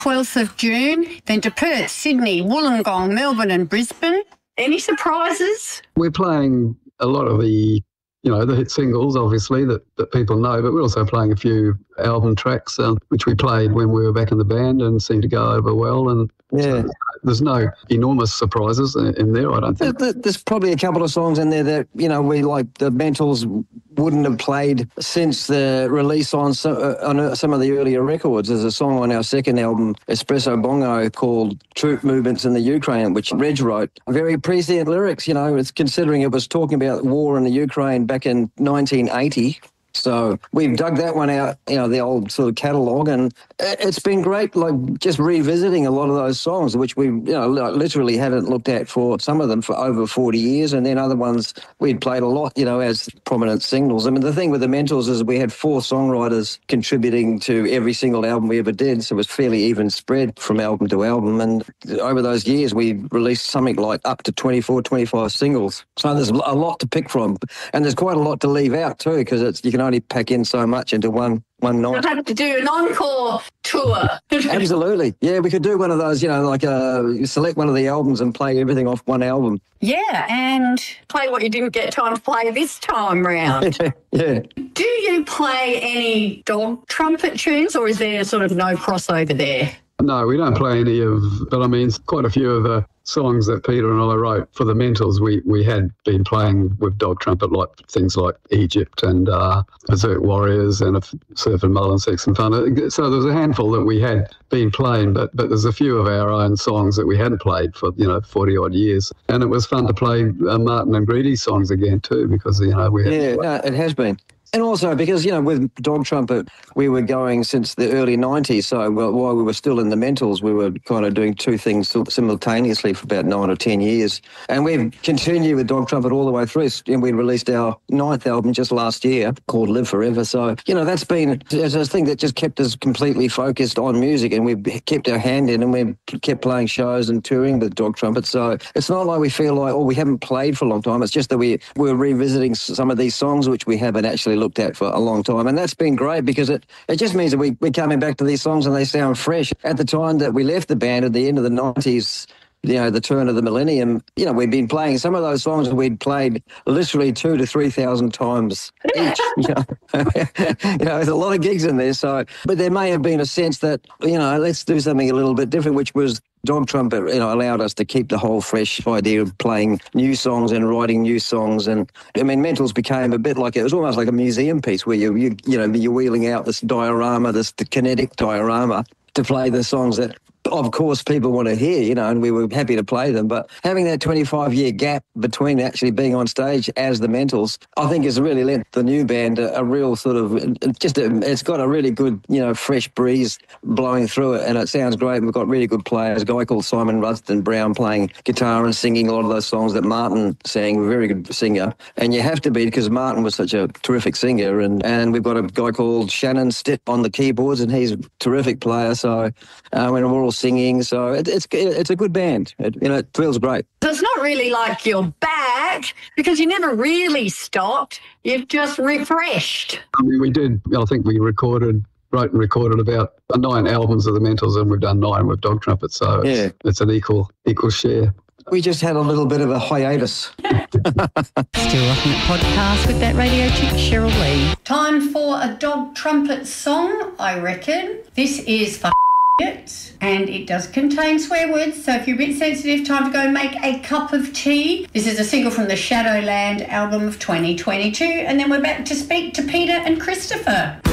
12th of June, then to Perth, Sydney, Wollongong, Melbourne and Brisbane. Any surprises? We're playing a lot of the hit singles, obviously, that people know, but we're also playing a few album tracks, which we played when we were back in the band and seemed to go over well. And yeah. So there's no enormous surprises in there, I don't think. There's probably a couple of songs in there that, we like the Mentals wouldn't have played since the release on some of the earlier records. There's a song on our second album, Espresso Bongo, called Troop Movements in the Ukraine, which Reg wrote. Very prescient lyrics, it's considering it was talking about war in the Ukraine back in 1980. So we've dug that one out, the old sort of catalogue, and it's been great, like just revisiting a lot of those songs, which we, literally haven't looked at for some of them for over 40 years, and then other ones we'd played a lot, as prominent singles. I mean, the thing with the Mentals is we had 4 songwriters contributing to every single album we ever did, so it was fairly even spread from album to album, and over those years we released something like up to 24, 25 singles. So there's a lot to pick from, and there's quite a lot to leave out too, because you can only pack in so much into one night. You'd have to do an encore tour. Absolutely. Yeah, we could do one of those, you select one of the albums and play everything off one album. Yeah, and play what you didn't get time to play this time round. Yeah. Do you play any dog trumpet tunes, or is there sort of no crossover there? No, we don't play any but I mean, quite a few of the songs that Peter and I wrote for the Mentals, we had been playing with dog trumpet, like things like Egypt and Berserk Warriors and Surf and Mullen, Sex and Fun. So there's a handful that we had been playing, but there's a few of our own songs that we hadn't played for, 40 odd years. And it was fun to play Martin and Greedy's songs again too, because, we had... Yeah, no, it has been. And also because, with dog trumpet, we were going since the early 90s. So while we were still in the Mentals, we were kind of doing 2 things simultaneously for about 9 or 10 years. And we've continued with dog trumpet all the way through. And we released our 9th album just last year called Live Forever. So, that's been a thing that just kept us completely focused on music. And we've kept our hand in and we've kept playing shows and touring with dog trumpet. So it's not like we feel like, we haven't played for a long time. It's just that we're revisiting some of these songs which we haven't actually looked at for a long time, and that's been great because it just means that we're coming back to these songs and they sound fresh. At the time that we left the band at the end of the 90s, the turn of the millennium, we'd been playing some of those songs that we'd played literally 2,000 to 3,000 times each. There's a lot of gigs in there. So, but there may have been a sense that, let's do something a little bit different, which was dog trumpet, allowed us to keep the whole fresh idea of playing new songs and writing new songs. And I mean, Mentals became a bit like, it was almost like a museum piece where you're wheeling out this diorama, the kinetic diorama to play the songs that, of course, people want to hear, and we were happy to play them. But having that 25-year gap between actually being on stage as the Mentals, I think has really lent the new band a real sort of, it's got a really good, fresh breeze blowing through it, and it sounds great. We've got really good players, a guy called Simon Rudston Brown playing guitar and singing a lot of those songs that Martin sang, a very good singer. And you have to be, because Martin was such a terrific singer, and we've got a guy called Shannon Stitt on the keyboards, and he's a terrific player. So when we're all singing, so it's a good band. It feels great. So it's not really like you're back because you never really stopped. You've just refreshed. I mean, we did. I think we wrote and recorded about 9 albums of the Mentals, and we've done 9 with dog trumpet. So it's an equal share. We just had a little bit of a hiatus. Still Rocking It podcast with that radio chick, Cheryl Lee. Time for a dog trumpet song, I reckon. This is it, and it does contain swear words, so if you're a bit sensitive, time to go make a cup of tea. This is a single from the Shadowland album of 2022, and then we're back to speak to Peter and Christopher.